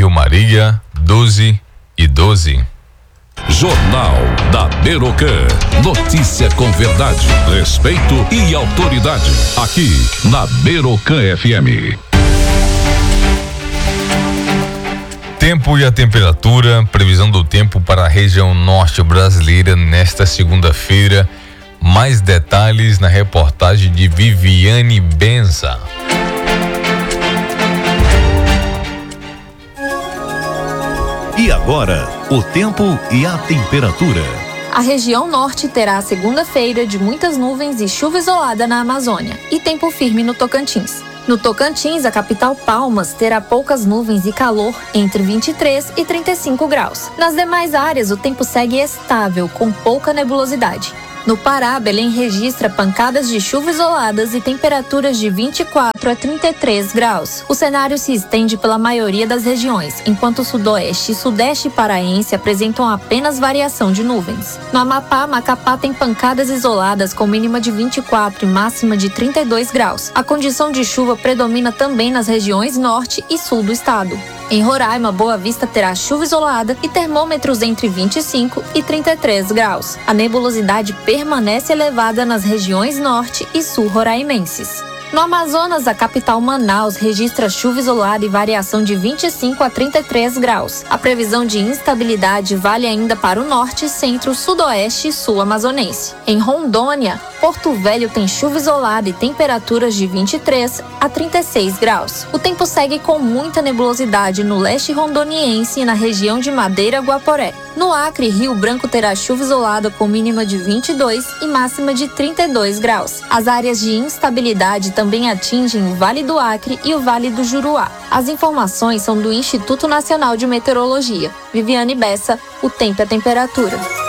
Rio Maria, 12 e 12. Jornal da Merocan. Notícia com verdade, respeito e autoridade. Aqui na Merocan FM. Tempo e a temperatura, previsão do tempo para a região norte brasileira nesta segunda-feira. Mais detalhes na reportagem de Viviane Benza. E agora, o tempo e a temperatura. A região norte terá a segunda-feira de muitas nuvens e chuva isolada na Amazônia e tempo firme no Tocantins. No Tocantins, a capital Palmas terá poucas nuvens e calor entre 23 e 35 graus. Nas demais áreas, o tempo segue estável, com pouca nebulosidade. No Pará, Belém registra pancadas de chuva isoladas e temperaturas de 24 a 33 graus. O cenário se estende pela maioria das regiões, enquanto o sudoeste e sudeste paraense apresentam apenas variação de nuvens. No Amapá, Macapá tem pancadas isoladas com mínima de 24 e máxima de 32 graus. A condição de chuva predomina também nas regiões norte e sul do estado. Em Roraima, Boa Vista terá chuva isolada e termômetros entre 25 e 33 graus. A nebulosidade permanece elevada nas regiões norte e sul roraimenses. No Amazonas, a capital Manaus registra chuva isolada e variação de 25 a 33 graus. A previsão de instabilidade vale ainda para o norte, centro, sudoeste e sul amazonense. Em Rondônia, Porto Velho tem chuva isolada e temperaturas de 23 a 36 graus. O tempo segue com muita nebulosidade no leste rondoniense e na região de Madeira-Guaporé. No Acre, Rio Branco terá chuva isolada com mínima de 22 e máxima de 32 graus. As áreas de instabilidade também atingem o Vale do Acre e o Vale do Juruá. As informações são do Instituto Nacional de Meteorologia. Viviane Bessa, o tempo e a temperatura.